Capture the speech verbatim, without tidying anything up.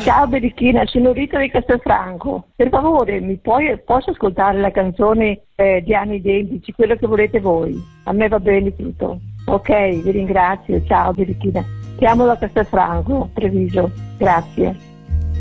Ciao Berichina, sono Rita di Castelfranco. Per favore, mi puoi, posso ascoltare la canzone eh, di Anni Identici, quello che volete voi? A me va bene tutto. Ok, vi ringrazio. Ciao Berichina. Ti amo da Castelfranco, Treviso. Grazie.